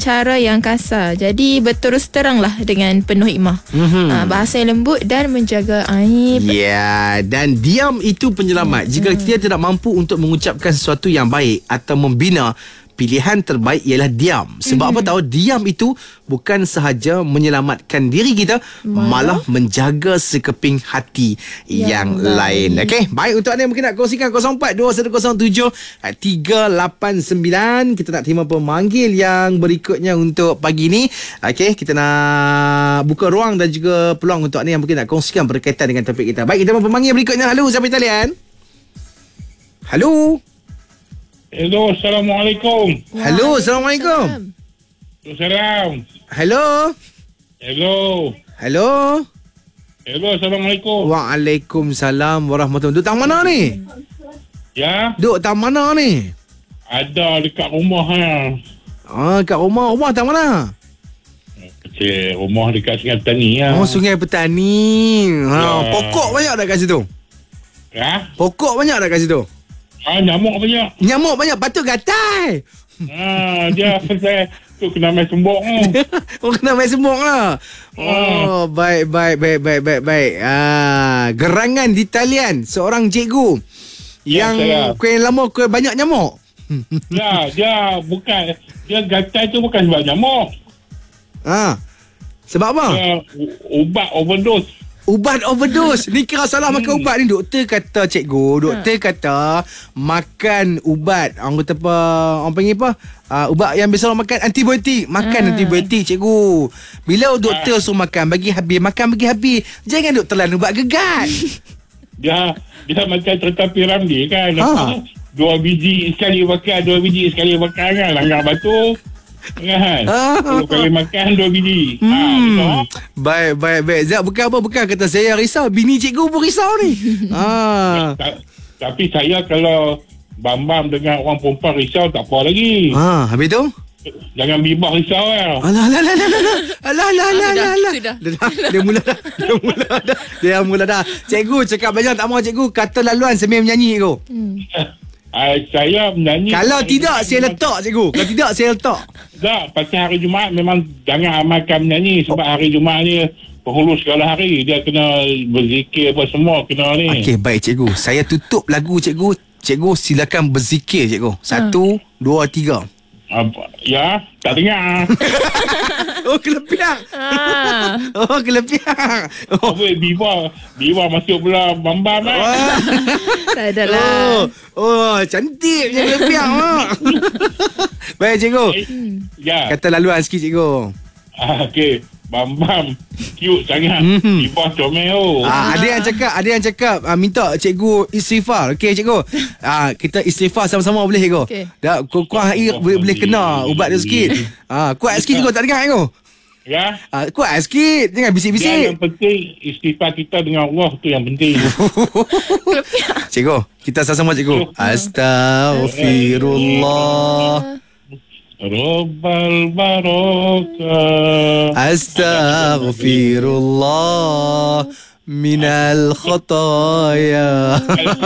cara yang kasar. Jadi berterus teranglah dengan penuh hikmah. Bahasa yang lembut dan menjaga aib. Ya, dan diam itu penyelamat. Jika kita tidak mampu untuk mengucapkan sesuatu yang baik atau membina, pilihan terbaik ialah diam. Sebab apa tahu? Diam itu bukan sahaja menyelamatkan diri kita, malah menjaga sekeping hati yang lain. Okey, baik, untuk anda yang mungkin nak kongsikan 042107 389. Kita nak terima pemanggil yang berikutnya untuk pagi ni. Okey, kita nak buka ruang dan juga peluang untuk anda yang mungkin nak kongsikan berkaitan dengan topik kita. Baik, kita terima pemanggil berikutnya. Halo, siapa di talian? Halo. Hello, Assalamualaikum. Halo, Assalamualaikum. Salam. Hello. Hello. Hello. Hello, Assalamualaikum. Waalaikumsalam warahmatullahi. Duduk tang mana ni? Ya, Duduk tang mana ni? ada dekat rumah ya. Kat rumah. Rumah tang mana? Kecil, rumah dekat Sungai Petani ya. Oh, Sungai Petani. Ya. Pokok banyak dah kat situ? Ya? Pokok banyak dah kat situ? Nyamuk banyak. Nyamuk banyak, patut gatal. Dia pasal tu kena main sembok tu. Oh, kena main sembok lah. Oh, baik. Gerangan di talian seorang cikgu Ya, yang saya. kuih lama kuih banyak nyamuk. Ya, dia bukan. Dia gatal tu bukan sebab nyamuk. Sebab apa? Dia ubat overdose. Ubat overdose. Ni kira salah makan ubat ni. Doktor kata, cikgu, doktor kata makan ubat, orang kata apa, orang panggil apa, ubat yang biasa orang makan, antibiotik. Makan antibiotik, cikgu. Bila doktor suruh makan, bagi habis. Jangan duk telan ubat gegat. Dia macam tetapi Ramli kan. 2 biji sekali makan, 2 biji sekali makan kan. Langgar batu kan. 10 kali makan 2 biji. Baik. Zat, bukan apa, bukan kata saya risau. Bini cikgu pun risau ni. Tapi saya kalau Bam-Bam dengan orang perempuan risau tak apa lagi. Habis tu? Jangan bibah risau ya. Alah. Sudah. Dia mula dah. Cikgu cakap banyak tak mau, cikgu. Kata laluan sambil menyanyi cikgu. Saya menyanyi. Kalau tidak saya letak, cikgu. Kalau tidak saya letak. Tak, pasal hari Jumaat memang jangan amalkan menyanyi. Sebab hari Jumaat ni penghulu segala hari. Dia kena berzikir apa semua kena ni. Okey, baik cikgu. Saya tutup lagu cikgu. Cikgu silakan berzikir cikgu. 1, 2, 3. Ya, tak dengar. Oh, kelebihan. Oh, kelebihan. Apa Biba masuk pula Bam-Bam kan. Tak ada lah. Oh, cantik je kelebihan. Baik cikgu. Ya. Kata laluan sikit cikgu. Okey. Bam-Bam cute sangat. Biba comel. Ada yang cakap minta cikgu istighfar. Okey cikgu. Kita istighfar sama-sama boleh cikgu. Okey. Dah kurang air boleh kena ubat dia sikit. Kuat sikit cikgu, tak dengar cikgu. Ya. Kuat sikit, jangan Dia bisik-bisik. yang penting istighfar kita dengan Allah tu yang penting. Cikgu, kita sama-sama cikgu. Astaghfirullah. Rabbal barakah. Astaghfirullah minal khataya.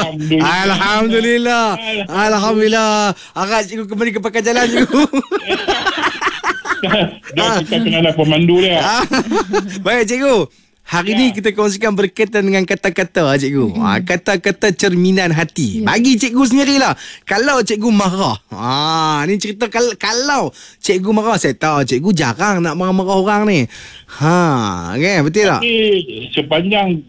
Alhamdulillah. Agak cikgu kembali ke pakai jalan cikgu. Dan kita kena ada pemandu dia. Baik cikgu. Hari ni kita kongsikan berkaitan dengan kata-kata cikgu. Kata-kata cerminan hati. Bagi cikgu sendirilah. Kalau cikgu marah. Ni cerita kalau cikgu marah. Saya tahu cikgu jarang nak marah-marah orang ni. Kan? Betul tak? Tapi sepanjang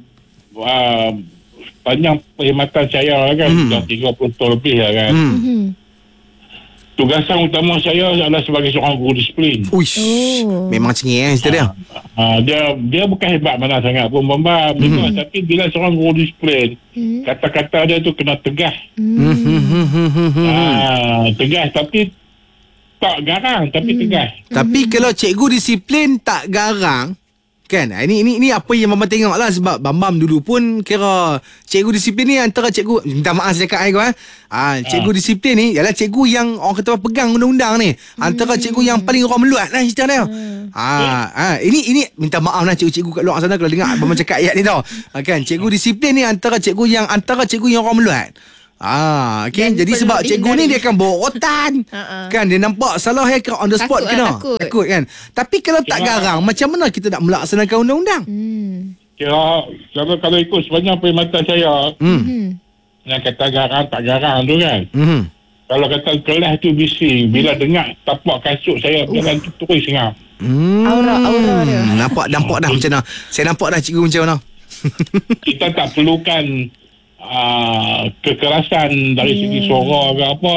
perkhidmatan saya kan, dah 30 tahun lebih lah kan. Tugasan utama saya adalah sebagai seorang guru disiplin. Uish, memang cengih cerita dia. Dia bukan hebat mana sangat pun Bam-Bam. Tapi bila seorang guru disiplin, kata-kata dia tu kena tegas. Tegas tapi tak garang, tapi tegas. Tapi kalau cikgu disiplin tak garang, kan? Ini apa yang Bam-Bam tengok lah. Sebab Bam-Bam dulu pun kira cikgu disiplin ni antara cikgu, minta maaf saya cakap cikgu cikgu disiplin ni ialah cikgu yang orang kata pegang undang-undang ni. Antara cikgu yang paling orang meluat lah cerita dia. Ini minta maaf lah cikgu-cikgu kat luar sana kalau dengar Bam-Bam cakap ayat ni tau. Kan, cikgu disiplin ni antara cikgu yang orang meluat. Okay. Jadi sebab cikgu ni dia akan bawa rotan. Kan dia nampak salah hacker on the spot kena. Takut kan. Tapi kalau tak garang, macam mana kita nak melaksanakan undang-undang? Kalau ikut sebenarnya perkhidmatan saya, yang kata garang tak garang tu kan. Kalau kata kelas tu bising, bila dengar tapak kasut saya jangan terus dengar. Aura dia. Nampak dah macam mana. Saya nampak dah cikgu macam mana. Kita tak perlukan kekerasan dari segi suara ke apa.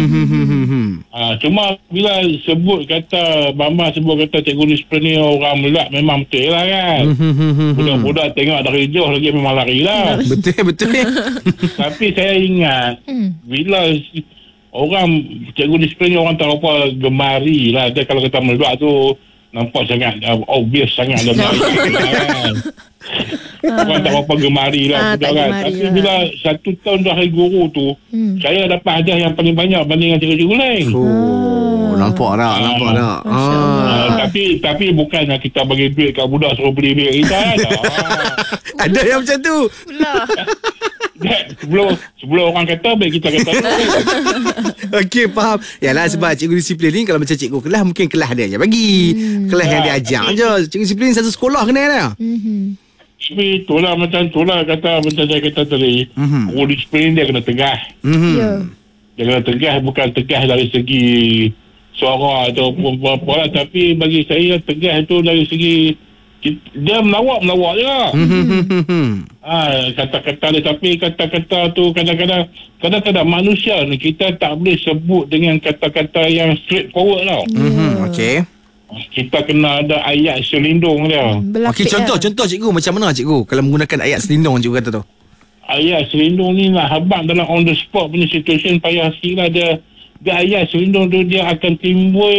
Cuma bila sebut kata Bamba sebut kata cikgu disiplin ni orang melak, memang betul lah kan. Budak-budak tengok dari jauh lagi memang lari lah. Betul. Tapi saya ingat bila orang cikgu disiplin ni orang tak apa gemari lah. Dia kalau kata melak tu nampak sangat obvious sangat dalam kan. Orang tak apa gemari lah kan. Tapi bila 1 tahun dah hari guru tu, saya dapat hadiah yang paling banyak banding dengan cikgu-cikgu lain. Nampak tak? Tapi bukannya kita bagi duit kat budak suruh beli duit kita kan. Ada yang macam tu Pula. Sebelum orang kata baik kita kata. Okey, faham. Yalah, sebab cikgu disiplin ni kalau macam cikgu kelas, mungkin kelas dia je bagi. Kelas yang dia ajar je. Cikgu disiplin satu sekolah kena dia. Tapi itulah macam itulah kata macam saya kata tadi. Guru disiplin dia kena tegas. Dia kena tegas, bukan tegas dari segi suara ataupun apa-apa lah. Tapi bagi saya tegas tu dari segi dia melawak je lah. Kata-kata dia, tapi kata-kata tu kadang-kadang manusia ni kita tak boleh sebut dengan kata-kata yang straightforward tau. Okey. Kita kena ada ayat selindung dia. Okey, contoh cikgu macam mana cikgu kalau menggunakan ayat selindung cikgu kata tu? Ayat selindung ni lah habang dalam on the spot punya situation payah sikit lah. Dia ayat selindung tu dia akan timbul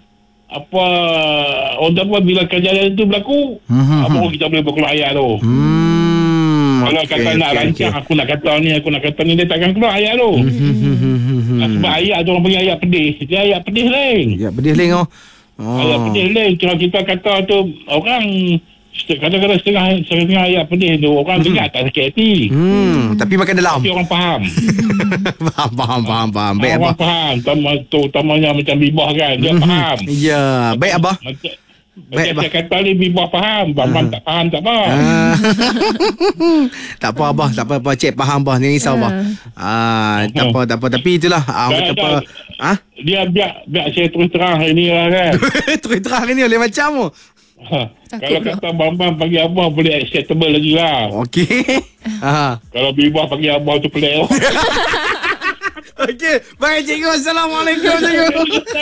bila kejadian tu berlaku, baru kita boleh berkeluar ayat tu. Kalau kata nak rancang, aku nak kata ni, dia takkan keluar ayat tu. Sebab ayat tu orang panggil ayat pedih. Dia ayat pedih lain. Ayat pedih lain Ayat pedih lain. Kalau kita kata tu orang kadang-kadang setengah ayat pedih tu orang dengar tak sakit hati. Tapi makan dalam. Tapi orang faham. Faham. Baik, orang Abah. faham. Terutamanya macam Bibah kan. Dia faham. Ya, baik, Abah. Macam saya kata ni Bibah faham. Bambang tak faham tak apa. Tak apa, Abah. Tak apa. Cik faham, Abah. Ni risau, Abah. Tak apa. Tapi itulah. Dia biar saya terus terang hari ni lah kan. Terus terang ni oleh macam tu. Kalau kata Bambang bagi Abah boleh acceptable lagi lah. Okey. Kalau Bibah bagi Abah tu pelik. Okey. Baik, cikgu. Assalamualaikum, cikgu.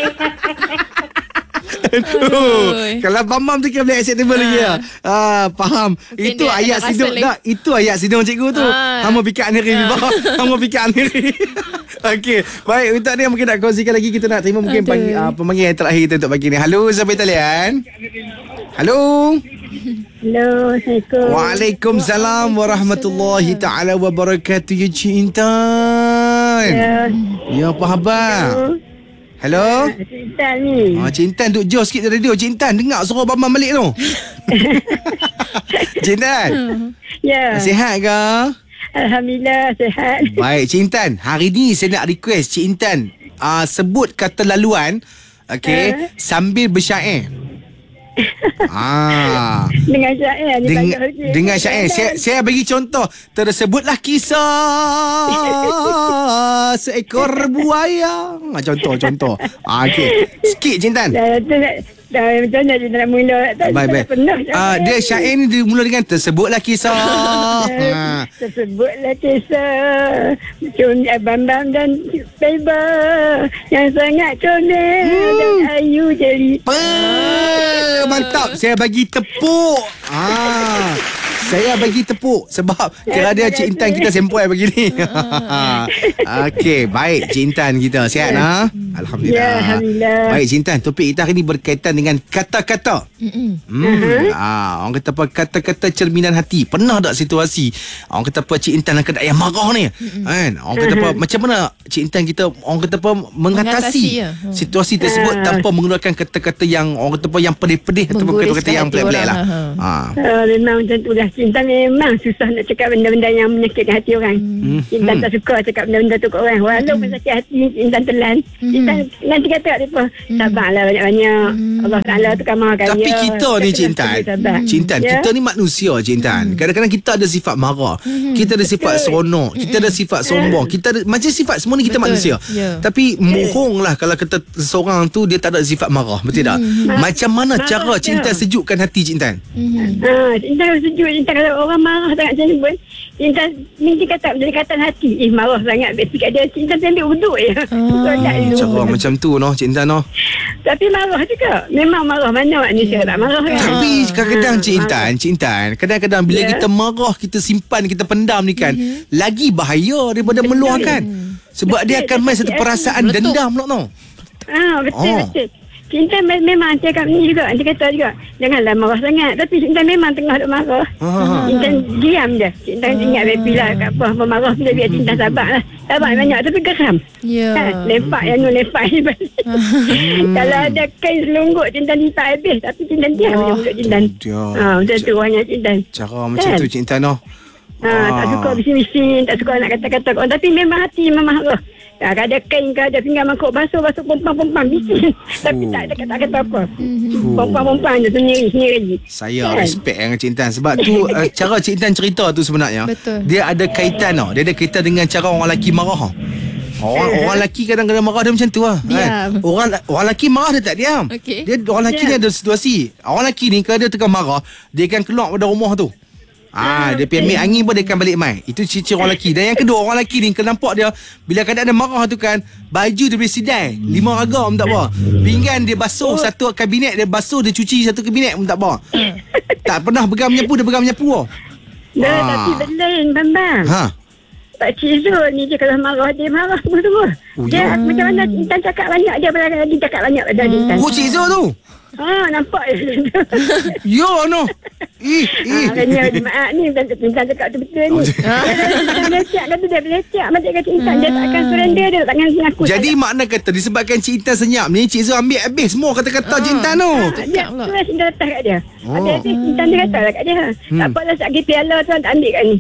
Kalau Bambam tu kira boleh acceptable lagi lah. Faham. Itu ayat sidung tak? Itu ayat sidung cikgu tu. Hamba fikir aniri Bibah. Hamba fikir aniri. Okey. Baik, untuk dia mungkin nak kongsikan lagi. Kita nak terima mungkin pemanggil yang terakhir kita untuk pagi ni. Halo, sampai talian. Halo. Assalamualaikum. Waalaikumsalam warahmatullahi taala wabarakatuh. Ya Cik Intan. Ya, apa khabar? Hello. Cik Intan ni. Cik Intan duduk jauh sikit dari radio. Cik Intan dengar suara Bambam balik tu. Cik Intan. Ya. Sihat ke? Alhamdulillah sihat. Baik, Cik Intan. Hari ni saya nak request Cik Intan sebut kata laluan, okey, sambil bersyair. Dengan syair dengan syair. Saya bagi contoh. Tersebutlah kisah seekor buaya. Contoh. Okey. Sikit Cik Intan. Dah macam mana dia nak mula. Baik. Dia syair ni dia mula dengan tersebutlah kisah. Tersebutlah kisah Bambang dan Beba yang sangat comel dan ayu cerita. Mantap. Saya bagi tepuk. Saya bagi tepuk sebab kira dia Cik Intan kita sempoi begini. Okey, baik Cik Intan kita sihat Alhamdulillah. Ya, Alhamdulillah. Baik Cik Intan, topik kita hari ni berkaitan dengan kata-kata. Orang kata apa, kata-kata cerminan hati. Pernah tak situasi orang kata apa Cik Intan akan ayah marah ni kan? Orang kata apa, macam mana Cik Intan kita orang kata apa mengatasi situasi tersebut tanpa mengeluarkan kata-kata yang orang kata apa yang pedih-pedih ataupun kata-kata yang pelik-pelik lah. Memang macam tu lah. Cinta memang susah nak cakap benda-benda yang menyakitkan hati orang. Cinta tak suka cakap benda-benda tu kat orang. Walaupun sakit hati, Cinta telan. Cinta nanti kata kat mereka, sabarlah banyak-banyak. Allah Ta'ala tu kan maha kaya. Tapi kita ni Cintan, kita ni manusia Cintan. Kadang-kadang kita ada sifat marah, kita ada sifat seronok, kita ada sifat sombong, kita ada macam sifat semua ni kita manusia. Tapi mohong lah kalau kata seorang tu dia tak ada sifat marah, betul tak? Macam mana cara Cintan sejukkan hati Cintan? Cinta sejuk. Cinta kalau orang marah sangat macam ni pun, Cinta mesti kata berdekatan hati. Marah sangat sikit dia. Cinta ambil wuduk je. Cara macam tu noh Cintan noh. Tapi marah juga. Memang marah. Mana manusia tak marah kan? Tapi kadang-kadang Cintan, kadang-kadang bila kita marah, kita simpan, kita pendam ni kan, lagi bahaya daripada meluahkan. Sebab dia akan main satu perasaan dendam noh. Betul. Cinta memang cakap ni juga. Dia kata juga, janganlah marah sangat. Tapi Cinta memang tengah duk marah. Cinta diam je. Cinta ingat baby lah kat apa marah. Biar Cinta sabar lah. Sabar banyak tapi geram. Lepak yang lepak ni balik. Kalau ada kain selungguk, Cinta tak habis. Tapi Cinta diam je mulut Cinta. Macam tu orangnya Cinta. Cara macam tu Cinta noh. Tak suka bising-bising, tak suka nak kata-kata orang. Tapi memang hati memang marah. Ada kain ke, ada pinggan mangkuk basuh pompang-pompang bising. Tapi tak ada kata-kata apa. Pompang-pompang je sendiri. Saya respect dengan Cik Tan. Sebab tu cara Cik Tan cerita tu sebenarnya, dia ada kaitan tau. Dia ada kaitan dengan cara orang lelaki marah. Orang lelaki kadang-kadang marah dia macam tu lah kan? Orang lelaki marah dia tak diam. Dia orang lelaki ni ada situasi. Orang lelaki ni kalau dia tengah marah, dia akan keluar pada rumah tu. Dia pergi ambil angin pun dia akan balik mai. Itu ciri-ciri orang lelaki. Dan yang kedua, orang lelaki ni kena nampak dia bila kadang ada marah tu kan, baju dia boleh sidai 5 ragam tak apa. Pinggan dia basuh satu kabinet, dia basuh, dia cuci satu kabinet pun tak apa. Tak pernah pegang menyapu, dia pegang menyapu. Tapi berlain Bambang. Pak Cik Zul ni dia kalau marah, dia marah semua. Dia macam mana Intan cakap banyak, dia lagi cakap banyak pada Intan. Cik Zul tu? Nampak Yo no. Hanya jemaah ni Intan cakap tu betul ni. Dia belecak kata dia belecak. Macam kata Intan dia takkan surrender, dia takkan mengaku. Jadi makna kata disebabkan Cik Intan senyap ni, Cik Zul ambil habis semua kata-kata Cik Intan tu. Dia terus Intan letak kat dia. Habis Intan dia kata lah kat dia. Tak apalah sat pergi piala tu tak ambil kat ni.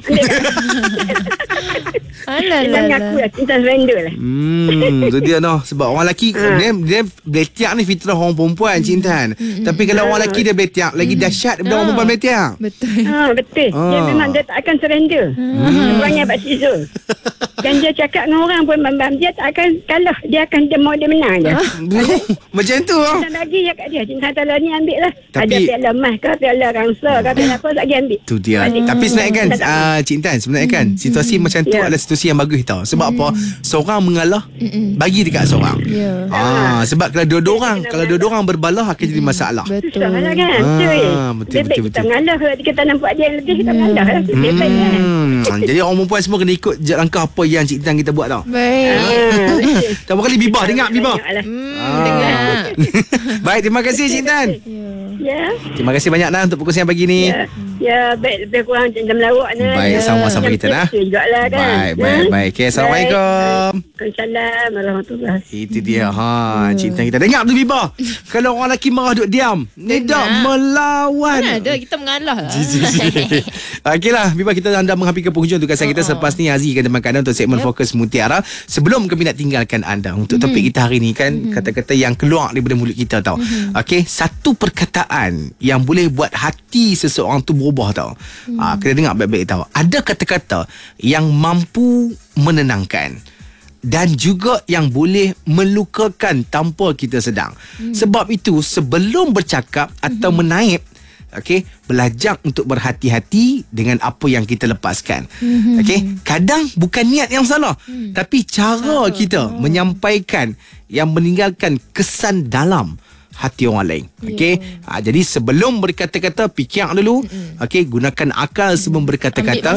Intan mengaku lah, Intan surrender lah. Tu dia noh. Sebab orang lelaki dia belecak ni fitrah orang perempuan Cik Intan. Tapi kalau orang lelaki dia belecak, lagi dahsyat daripada orang perempuan belecak. Betul. Betul. Dia memang dia tak akan surrender. Orangnya Pak Cik Zul. Dan dia cakap dengan orang pun dia tak akan kalah. Dia akan dia menang je. Macam tu. Cinta bagi je kat dia. Cinta Ta'ala ni ambil lah. Ada piala emas ke, piala rangsa ke, piala apa lagi ambil. Tu dia. Tapi sebenarnya kan Cik Intan, sebenarnya kan situasi macam tu adalah situasi yang bagus tau. Sebab apa? Seorang mengalah, bagi dekat seorang. Sebab kalau dua-dua orang berbalah akan jadi masalah. Susah lah kan. Betul. Kita mengalah. Kalau kita nampak dia lebih, kita mengalah lah. Jadi orang perempuan semua kena ikut langkah apa yang Cik Intan kita buat tau. Baik. Tak kali Bibah dengar Bibah. Dengar. Baik, terima kasih Cik Intan. Ya. Terima kasih banyak Nah untuk perkongsian pagi ni. Ya, baik lebih kurang macam melawak nah. Baik, sama-sama kita nah. Kan? Baik. Okay, Assalamualaikum. Waalaikumsalam warahmatullahi. Itu dia Cik Intan kita. Dengar tu Bibah. Kalau orang lelaki marah duduk diam, dia tak melawan. Mana ada, kita mengalah lah. Okeylah Bibah, kita anda menghampiri ke penghujung tugasan kita. Selepas ni Aziz akan temankan anda untuk segmen Fokus Mutiara. Sebelum kami nak tinggalkan anda untuk topik kita hari ni kan, kata-kata yang keluar daripada mulut kita tau. Okey, satu perkataan yang boleh buat hati seseorang tu berubah tau. Kita dengar baik-baik tau. Ada kata-kata yang mampu menenangkan dan juga yang boleh melukakan tanpa kita sedang. Sebab itu sebelum bercakap atau menaip, okey, belajar untuk berhati-hati dengan apa yang kita lepaskan. Okey, kadang bukan niat yang salah, tapi cara kita menyampaikan yang meninggalkan kesan dalam hati orang lain. Okey. Jadi sebelum berkata-kata, fikir dulu. Okey, gunakan akal sebelum berkata-kata.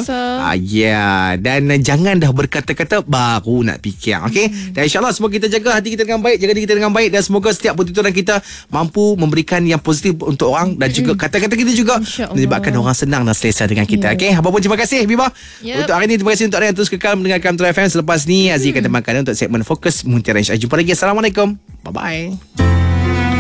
Dan jangan dah berkata-kata baru nak fikir. Okey. Dan insya-Allah semoga kita jaga hati kita dengan baik, jaga diri kita dengan baik, dan semoga setiap pertuturan kita mampu memberikan yang positif untuk orang, dan juga kata-kata kita juga menyebabkan orang senang dan selesa dengan kita. Okey. Apapun terima kasih Bibah untuk hari ini. Terima kasih untuk anda yang terus kekal mendengarkan Metro FM. Selepas ni Aziz akan temankan untuk segmen Fokus Mutiara. Jumpa lagi. Assalamualaikum. Bye-bye.